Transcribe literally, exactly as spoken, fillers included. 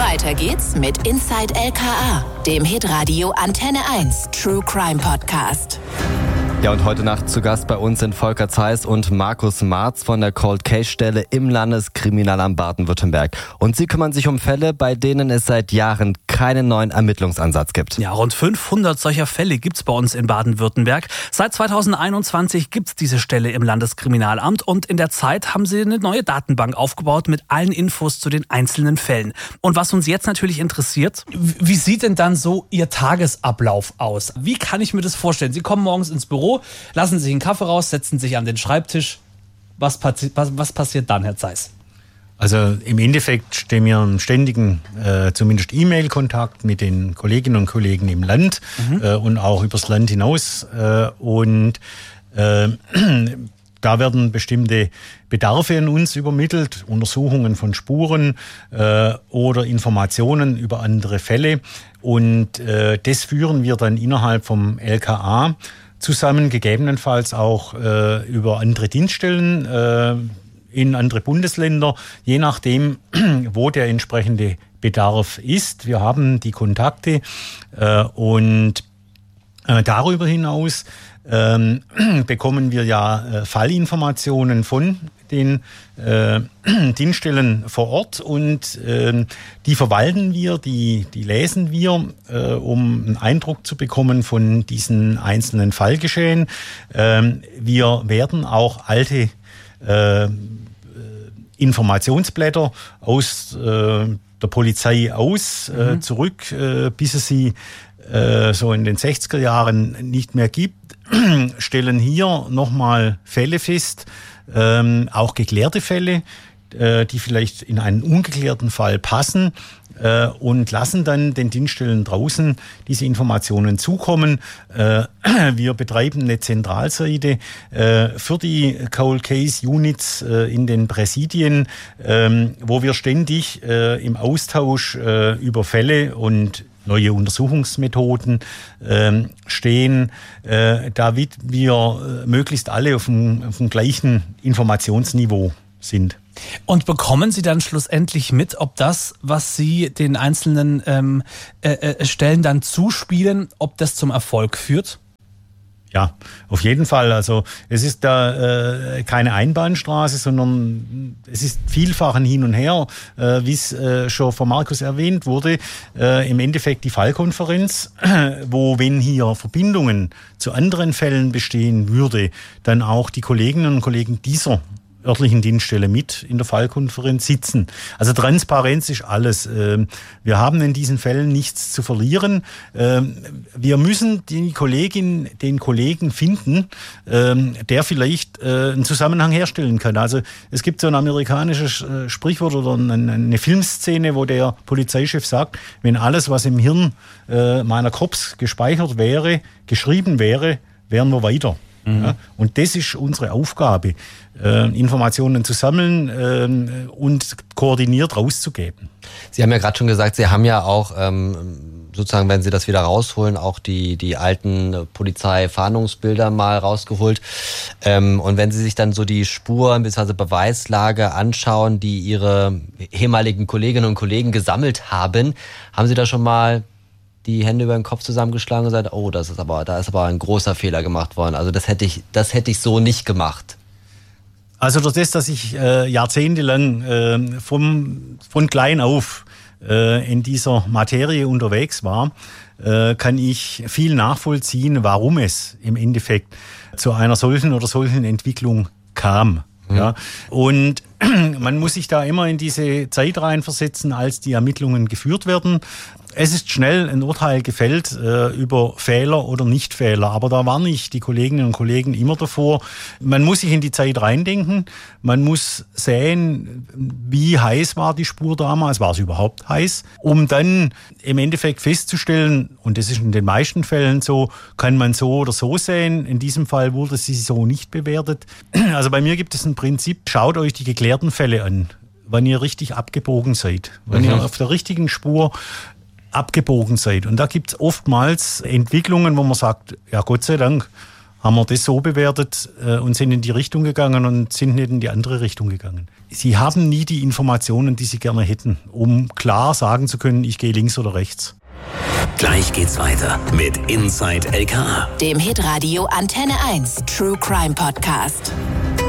Weiter geht's mit Inside L K A, dem Hitradio Antenne eins True Crime Podcast. Ja, und heute Nacht zu Gast bei uns sind Volker Zeiss und Markus Marz von der Cold Case Stelle im Landeskriminalamt Baden-Württemberg. Und sie kümmern sich um Fälle, bei denen es seit Jahren keinen neuen Ermittlungsansatz gibt. Ja, rund fünfhundert solcher Fälle gibt's bei uns in Baden-Württemberg. Seit zweitausendeinundzwanzig gibt's diese Stelle im Landeskriminalamt und in der Zeit haben sie eine neue Datenbank aufgebaut mit allen Infos zu den einzelnen Fällen. Und was uns jetzt natürlich interessiert, wie sieht denn dann so Ihr Tagesablauf aus? Wie kann ich mir das vorstellen? Sie kommen morgens ins Büro, lassen sich einen Kaffee raus, setzen sich an den Schreibtisch. Was, passi- was, was passiert dann, Herr Zeiss? Also im Endeffekt stehen wir im ständigen, äh, zumindest E-Mail-Kontakt mit den Kolleginnen und Kollegen im Land mhm. äh, und auch übers Land hinaus. Äh, und äh, da werden bestimmte Bedarfe an uns übermittelt, Untersuchungen von Spuren äh, oder Informationen über andere Fälle. Und äh, das führen wir dann innerhalb vom L K A zusammen, gegebenenfalls auch äh, über andere Dienststellen äh, in andere Bundesländer, je nachdem, wo der entsprechende Bedarf ist. Wir haben die Kontakte äh, und äh, darüber hinaus ähm, bekommen wir ja äh, Fallinformationen von den äh, Dienststellen vor Ort und äh, die verwalten wir, die, die lesen wir, äh, um einen Eindruck zu bekommen von diesen einzelnen Fallgeschehen. Ähm, wir werden auch alte äh, Informationsblätter aus äh, der Polizei aus, äh, mhm. zurück, äh, bis es sie äh, so in den sechziger Jahren nicht mehr gibt, stellen hier nochmal Fälle fest, ähm, auch geklärte Fälle, äh, die vielleicht in einen ungeklärten Fall passen äh, und lassen dann den Dienststellen draußen diese Informationen zukommen. Äh, wir betreiben eine Zentralseite äh, für die Cold Case Units äh, in den Präsidien, äh, wo wir ständig äh, im Austausch äh, über Fälle und neue Untersuchungsmethoden äh, stehen, äh, damit wir äh, möglichst alle auf dem, auf dem gleichen Informationsniveau sind. Und bekommen Sie dann schlussendlich mit, ob das, was Sie den einzelnen ähm, äh, äh, Stellen dann zuspielen, ob das zum Erfolg führt? Ja, auf jeden Fall. Also es ist da äh, keine Einbahnstraße, sondern es ist vielfach ein Hin und Her, äh, wie es äh, schon von Markus erwähnt wurde. Äh, im Endeffekt die Fallkonferenz, äh, wo, wenn hier Verbindungen zu anderen Fällen bestehen würde, dann auch die Kolleginnen und Kollegen dieser örtlichen Dienststelle mit in der Fallkonferenz sitzen. Also Transparenz ist alles. Wir haben in diesen Fällen nichts zu verlieren. Wir müssen die Kollegin, den Kollegen finden, der vielleicht einen Zusammenhang herstellen kann. Also es gibt so ein amerikanisches Sprichwort oder eine Filmszene, wo der Polizeichef sagt, wenn alles, was im Hirn meiner Cops gespeichert wäre, geschrieben wäre, wären wir weiter. Mhm. Ja, und das ist unsere Aufgabe, äh, Informationen zu sammeln äh, und koordiniert rauszugeben. Sie haben ja gerade schon gesagt, Sie haben ja auch ähm, sozusagen, wenn Sie das wieder rausholen, auch die, die alten Polizeifahndungsbilder mal rausgeholt. Ähm, und wenn Sie sich dann so die Spuren bzw. Beweislage anschauen, die Ihre ehemaligen Kolleginnen und Kollegen gesammelt haben, haben Sie da schon mal die Hände über den Kopf zusammengeschlagen und gesagt, oh, das ist aber, da ist aber ein großer Fehler gemacht worden. Also das hätte ich, das hätte ich so nicht gemacht. Also durch das, dass ich äh, jahrzehntelang äh, vom, von klein auf äh, in dieser Materie unterwegs war, äh, kann ich viel nachvollziehen, warum es im Endeffekt zu einer solchen oder solchen Entwicklung kam. Mhm. Ja. Und man muss sich da immer in diese Zeit reinversetzen, als die Ermittlungen geführt werden. Es ist schnell ein Urteil gefällt äh, über Fehler oder Nichtfehler, aber da warne ich die Kolleginnen und Kollegen immer davor. Man muss sich in die Zeit reindenken, man muss sehen, wie heiß war die Spur damals, war es überhaupt heiß, um dann im Endeffekt festzustellen, und das ist in den meisten Fällen so, kann man so oder so sehen. In diesem Fall wurde sie so nicht bewertet. Also bei mir gibt es ein Prinzip, schaut euch die geklärten Fälle an, wenn ihr richtig abgebogen seid, wenn mhm. ihr auf der richtigen Spur abgebogen seid. Und da gibt es oftmals Entwicklungen, wo man sagt, ja Gott sei Dank haben wir das so bewertet äh, und sind in die Richtung gegangen und sind nicht in die andere Richtung gegangen. Sie haben nie die Informationen, die sie gerne hätten, um klar sagen zu können, ich gehe links oder rechts. Gleich geht's weiter mit Inside L K A, dem Hitradio Antenne eins True Crime Podcast.